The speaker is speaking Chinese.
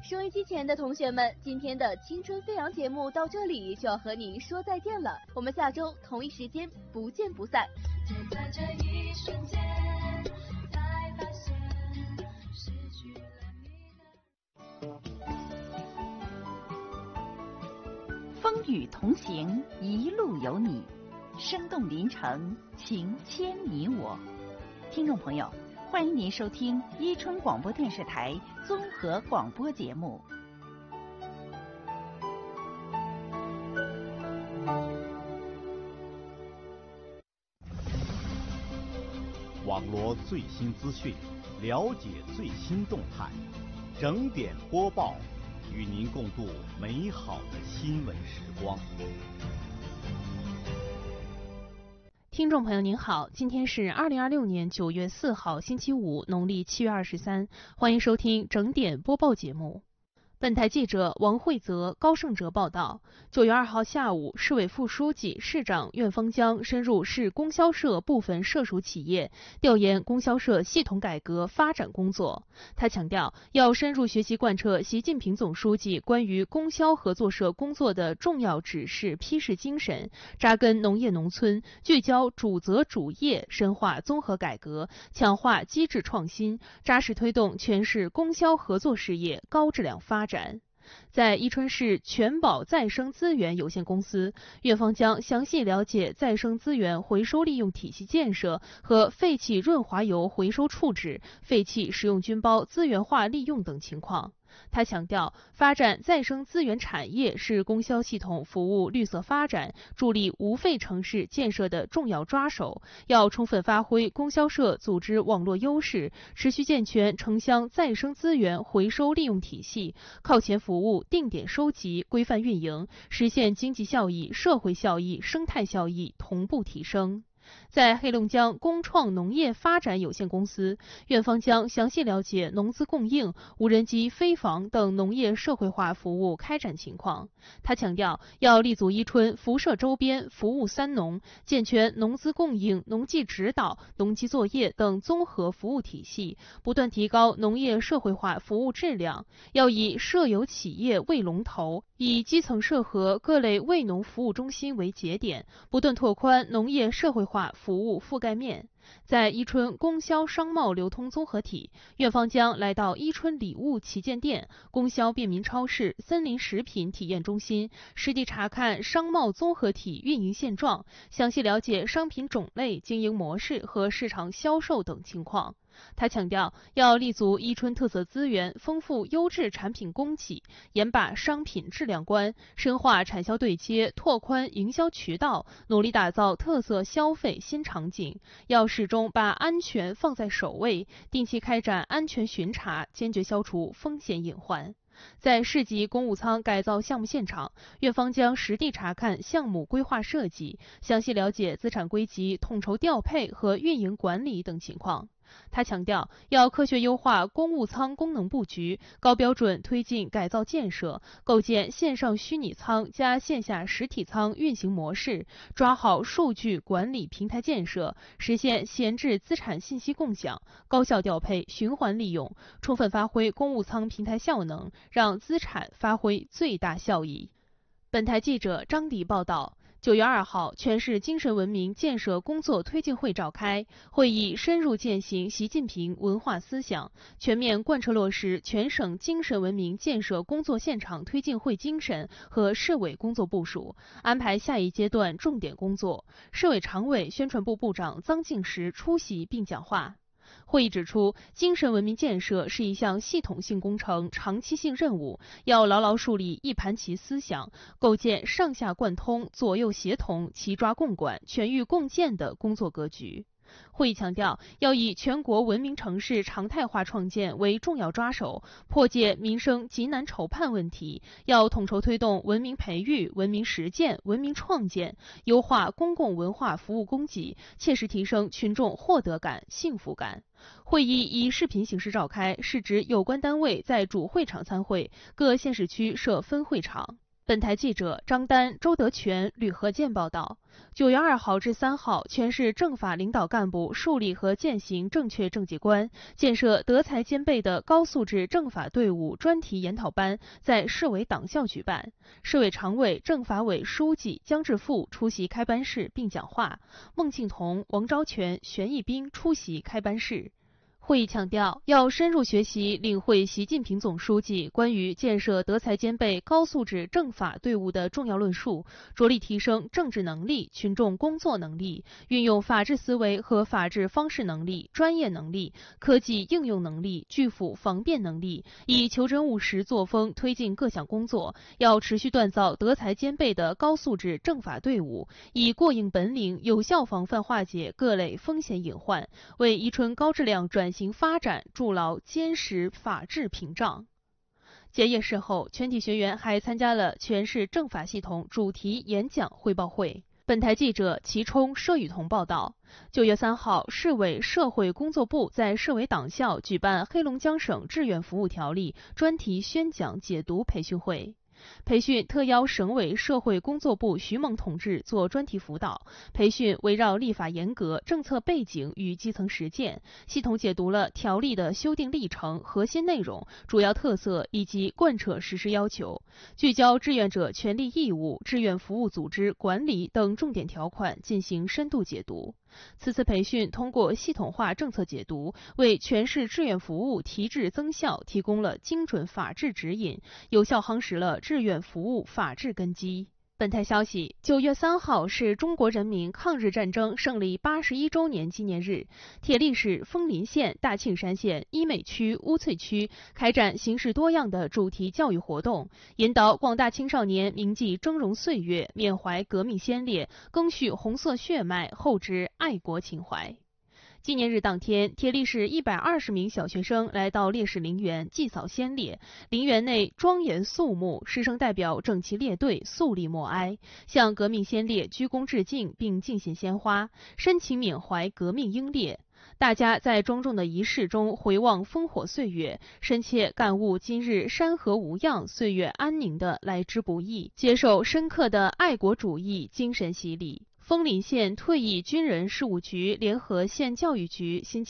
收音机前的同学们，今天的青春飞扬节目到这里就要和你说再见了，我们下周同一时间不见不散。就在这一瞬间，才发现失去了你的。 风雨同行，一路有你，生动临城，情牵你我。听众朋友，欢迎您收听伊春广播电视台综合广播节目。 网罗最新资讯，了解最新动态，整点播报，与您共度美好的新闻时光。 听众朋友您好，今天是2026年9月4号星期五，农历7月23，欢迎收听整点播报节目。本台记者王慧泽、高胜哲报道，9月2号下午，市委副书记、市长苑方江深入市供销社部分涉属企业，调研供销社系统改革发展工作。他强调，要深入学习贯彻习近平总书记关于供销合作社工作的重要指示批示精神，扎根农业农村，聚焦主责主业，深化综合改革，强化机制创新，扎实推动全市供销合作事业高质量发展。在伊春市全保再生资源有限公司，苑方江详细了解再生资源回收利用体系建设和废气润滑油回收处置、废气使用均包资源化利用等情况。他强调，发展再生资源产业是供销系统服务绿色发展、助力无废城市建设的重要抓手，要充分发挥供销社组织网络优势，持续健全城乡再生资源回收利用体系，靠前服务、定点收集、规范运营，实现经济效益、社会效益、生态效益同步提升。在黑龙江工创农业发展有限公司，苑方江详细了解农资供应、无人机飞防等农业社会化服务开展情况。他强调，要立足伊春辐射周边服务三农，健全农资供应、农技指导、农机作业等综合服务体系，不断提高农业社会化服务质量。要以社有企业为龙头，以基层社和各类为农服务中心为节点，不断拓宽农业社会化服务覆盖面。在伊春供销商贸流通综合体，苑方江来到伊春礼物旗舰店、供销便民超市、森林食品体验中心，实地查看商贸综合体运营现状，详细了解商品种类、经营模式和市场销售等情况。他强调，要立足伊春特色资源，丰富优质产品供给，严把商品质量关，深化产销对接，拓宽营销渠道，努力打造特色消费新场景。要始终把安全放在首位，定期开展安全巡查，坚决消除风险隐患。在市级公务舱改造项目现场，苑方江实地查看项目规划设计，详细了解资产归集、统筹调配和运营管理等情况。他强调，要科学优化公务舱功能布局，高标准推进改造建设，构建线上虚拟舱加线下实体舱运行模式，抓好数据管理平台建设，实现闲置资产信息共享，高效调配循环利用，充分发挥公务舱平台效能，让资产发挥最大效益。本台记者张迪报道。9月2号，全市精神文明建设工作推进会召开，会议深入践行习近平文化思想，全面贯彻落实全省精神文明建设工作现场推进会精神和市委工作部署，安排下一阶段重点工作。市委常委、宣传部部长臧敬时出席并讲话。会议指出，精神文明建设是一项系统性工程、长期性任务，要牢牢树立一盘棋思想，构建上下贯通、左右协同、齐抓共管、全域共建的工作格局。会议强调，要以全国文明城市常态化创建为重要抓手，破解民生急难愁盼问题，要统筹推动文明培育、文明实践、文明创建，优化公共文化服务供给，切实提升群众获得感、幸福感。会议以视频形式召开，是指有关单位在主会场参会，各县市区设分会场。 本台记者张丹、周德全、吕和建报道，9月2号至3号，全市政法领导干部树立和践行正确政绩观，建设德才兼备的高素质政法队伍专题研讨班在市委党校举办。市委常委、政法委书记姜志富出席开班式并讲话，孟庆彤、王昭全、玄义斌出席开班式。会议强调，要深入学习领会习近平总书记关于建设德才兼备高素质政法队伍的重要论述，着力提升政治能力、群众工作能力，运用法治思维和法治方式能力、专业能力、科技应用能力、拒腐防变能力，以求真务实作风推进各项工作。要持续锻造德才兼备的高素质政法队伍，以过硬本领有效防范化解各类风险隐患，为宜春高质量转型发展筑牢坚实法治屏障。结业式后，全体学员还参加了全市政法系统主题演讲汇报会。本台记者齐冲、佘雨桐报道，9月3号，市委社会工作部在市委党校举办黑龙江省志愿服务条例专题宣讲解读培训会。培训特邀省委社会工作部徐猛同志做专题辅导，培训围绕立法严格、政策背景与基层实践，系统解读了条例的修订历程、核心内容、主要特色以及贯彻实施要求，聚焦志愿者权利义务、志愿服务组织管理等重点条款进行深度解读。此次培训通过系统化政策解读，为全市志愿服务提质增效提供了精准法治指引，有效夯实了志愿服务法治根基。本台消息，9月3号是中国人民抗日战争胜利81周年纪念日，铁力市枫林县、大庆山县、伊美区、乌翠区开展形式多样的主题教育活动，引导广大青少年铭记峥嵘岁月，缅怀革命先烈，赓续红色血脉，厚植爱国情怀。纪念日当天，铁力市120名小学生来到烈士陵园祭扫先烈，陵园内庄严肃穆，师生代表整齐列队，肃立默哀，向革命先烈鞠躬致敬并敬献鲜花，深情缅怀革命英烈。大家在庄重的仪式中回望烽火岁月，深切感悟今日山河无恙、岁月安宁的来之不易，接受深刻的爱国主义精神洗礼。枫林县退役军人事务局联合县教育局星期